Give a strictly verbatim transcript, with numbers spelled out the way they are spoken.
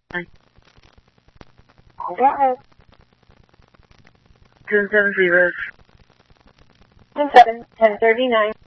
Bye. Go ahead. ten seven reverse. ten seven, ten thirty-nine.